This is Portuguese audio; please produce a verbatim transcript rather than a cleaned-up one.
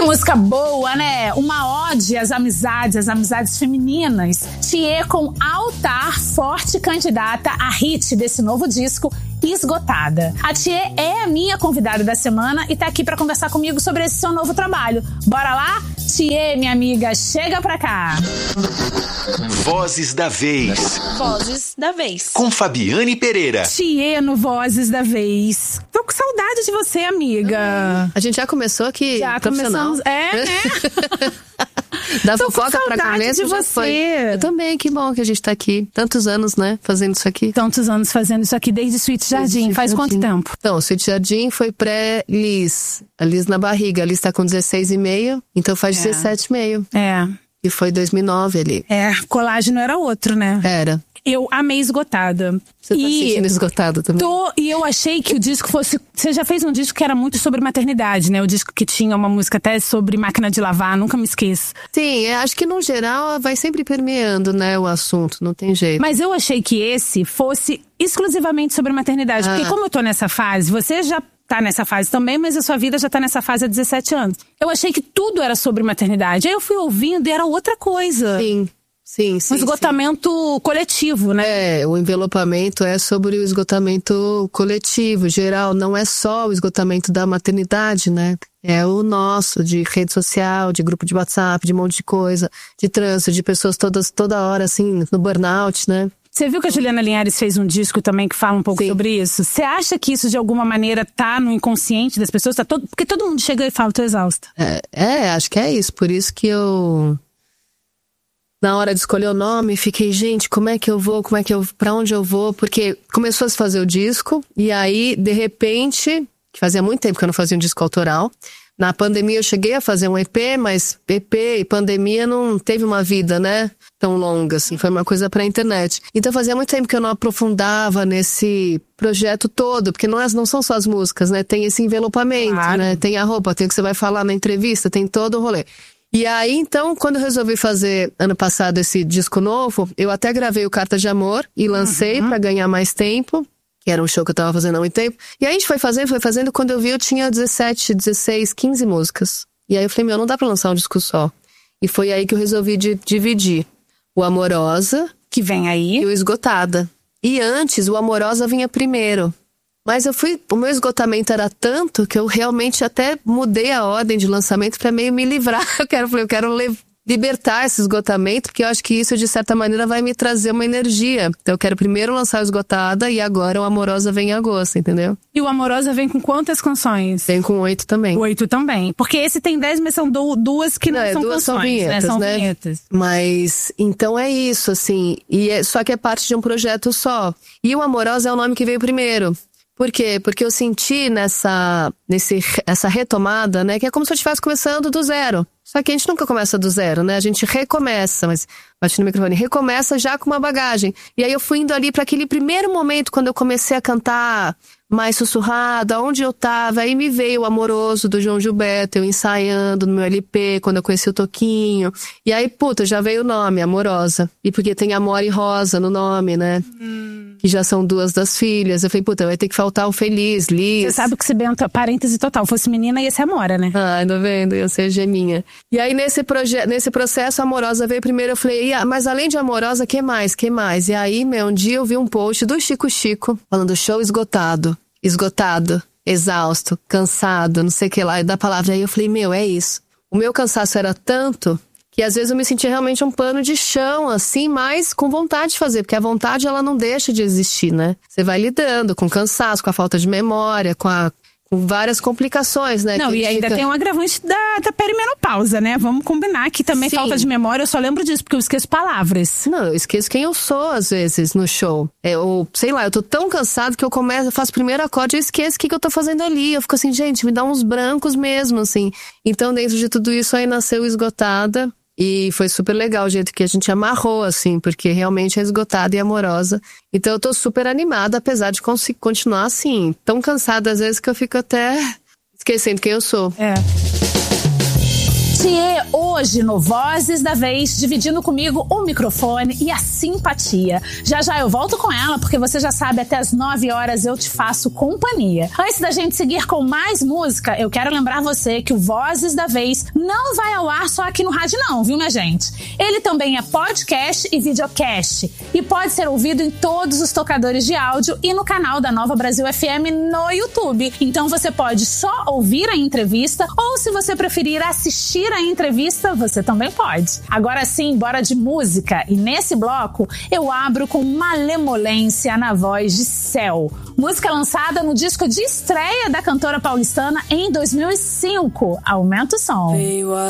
música boa, né? Uma ode às amizades, às amizades femininas. Thier com Altar, forte candidata a hit desse novo disco, Esgotada. A Thier é a minha convidada da semana e tá aqui pra conversar comigo sobre esse seu novo trabalho. Bora lá? Thier, minha amiga, chega pra cá. Vozes da Vez. Vozes da Vez. Com Fabiane Pereira. Thier no Vozes da Vez. Tô com saudade de você, amiga. A gente já começou aqui, Já profissional. começamos. É, né? Da Tô com fofoca pra saudade cabeça de já você. foi. Eu também, que bom que a gente tá aqui. Tantos anos, né, fazendo isso aqui. Tantos anos fazendo isso aqui, desde Sweet Jardim. Desde Faz Jardim. quanto tempo? Então, o Sweet Jardim foi pré-Liz. A Liz na barriga. A Liz tá com dezesseis e meio, então faz É. dezessete e meio. É. E foi dois mil e nove ali. É, Colágeno era outro, né? Era. Eu amei Esgotada. Você tá e sentindo esgotado também? tô, e eu achei que o disco fosse... Você já fez um disco que era muito sobre maternidade, né? O disco que tinha uma música até sobre máquina de lavar, nunca me esqueço. Sim, é, acho que no geral vai sempre permeando, né, o assunto, não tem jeito. Mas eu achei que esse fosse exclusivamente sobre maternidade. Ah. Porque como eu tô nessa fase, você já tá nessa fase também, mas a sua vida já tá nessa fase há dezessete anos. Eu achei que tudo era sobre maternidade. Aí eu fui ouvindo e era outra coisa. Sim, sim, sim. Um esgotamento coletivo, né? Sim. É, o envelopamento é sobre o esgotamento coletivo, geral. Não é só o esgotamento da maternidade, né? É o nosso, de rede social, de grupo de WhatsApp, de um monte de coisa, de trânsito, de pessoas todas, toda hora, assim, no burnout, né? Você viu que a Juliana Linhares fez um disco também que fala um pouco Sim. sobre isso? Você acha que isso de alguma maneira tá no inconsciente das pessoas? Tá todo... Porque todo mundo chega e fala, tô exausta. É, é, acho que é isso. Por isso que eu, na hora de escolher o nome, fiquei, gente, como é que eu vou? Como é que eu, pra onde eu vou? Porque começou a se fazer o disco e aí, de repente, que fazia muito tempo que eu não fazia um disco autoral. Na pandemia eu cheguei a fazer um E P, mas E P e pandemia não teve uma vida, né, tão longa, assim, foi uma coisa pra internet. Então fazia muito tempo que eu não aprofundava nesse projeto todo, porque não, é, não são só as músicas, né, tem esse envelopamento, Claro. né, tem a roupa, tem o que você vai falar na entrevista, tem todo o rolê. E aí, então, quando eu resolvi fazer, ano passado, esse disco novo, eu até gravei o Carta de Amor e lancei pra ganhar mais tempo, que era um show que eu tava fazendo há muito tempo. E aí a gente foi fazendo, foi fazendo, quando eu vi eu tinha dezessete, dezesseis, quinze músicas. E aí eu falei, meu, não dá pra lançar um disco só. E foi aí que eu resolvi de, dividir o Amorosa Que vem aí. e o Esgotada. E antes, o Amorosa vinha primeiro. Mas eu fui, o meu esgotamento era tanto que eu realmente até mudei a ordem de lançamento pra meio me livrar. Eu quero, eu quero le- libertar esse esgotamento, porque eu acho que isso, de certa maneira, vai me trazer uma energia. Então eu quero primeiro lançar o Esgotada e agora o Amorosa vem em agosto, entendeu? E o Amorosa vem com quantas canções? Vem com oito também. Oito também. Porque esse tem dez, mas são du- duas que não, Não, é, são duas são canções, vinhetas, né? São né? vinhetas. Mas, então é isso, assim. E é, só que é parte de um projeto só. E o Amorosa é o nome que veio primeiro. Por quê? Porque eu senti nessa, nesse, essa retomada, né? Que é como se eu estivesse começando do zero. Só que a gente nunca começa do zero, né? A gente recomeça, mas bate no microfone, recomeça já com uma bagagem. E aí eu fui indo ali para aquele primeiro momento, quando eu comecei a cantar mais sussurrado, aonde eu tava, aí me veio o Amoroso do João Gilberto, eu ensaiando no meu L P, quando eu conheci o Toquinho. E aí, puta, já veio o nome, Amorosa. E porque tem Amor e Rosa no nome, né? Hum. Que já são duas das filhas. Eu falei, puta, vai ter que faltar o Feliz, Liz. Você sabe que se bem, parêntese total, fosse menina ia ser Amora, né? Ai, tô vendo, eu sei geminha. E aí nesse, proje- nesse processo, a Amorosa veio primeiro, eu falei, ah, mas além de Amorosa, que mais, que mais? E aí, meu, um dia eu vi um post do Chico Chico, falando show esgotado, esgotado, exausto, cansado, não sei o que lá, e da palavra. Aí eu falei, meu, é isso. O meu cansaço era tanto que às vezes eu me sentia realmente um pano de chão, assim, mas com vontade de fazer, porque a vontade, ela não deixa de existir, né? Você vai lidando com o cansaço, com a falta de memória, com a... com várias complicações, né? Não, que e ainda fica... tem um agravante da, da perimenopausa, né? Vamos combinar que também Sim. falta de memória, eu só lembro disso, porque eu esqueço palavras. Não, eu esqueço quem eu sou, às vezes, no show. É, ou, sei lá, eu tô tão cansado que eu começo, eu faço o primeiro acorde e eu esqueço o que, que eu tô fazendo ali. Eu fico assim, gente, me dá uns brancos mesmo, assim. Então, dentro de tudo isso, aí nasceu Esgotada. E foi super legal o jeito que a gente amarrou, assim, porque realmente é esgotada e amorosa. Então eu tô super animada, apesar de cons- continuar assim, tão cansada às vezes que eu fico até esquecendo quem eu sou. É. Thier, hoje no Vozes da Vez, dividindo comigo o microfone e a simpatia. Já já eu volto com ela, porque você já sabe, até as nove horas eu te faço companhia. Antes da gente seguir com mais música, eu quero lembrar você que o Vozes da Vez não vai ao ar só aqui no rádio não, viu, minha gente? Ele também é podcast e videocast e pode ser ouvido em todos os tocadores de áudio e no canal da Nova Brasil F M no YouTube. Então você pode só ouvir a entrevista ou, se você preferir assistir a entrevista, você também pode. Agora sim, bora de música. E nesse bloco eu abro com Malemolência na voz de Céu. Música lançada no disco de estreia da cantora paulistana em dois mil e cinco. Aumenta o som. Veio a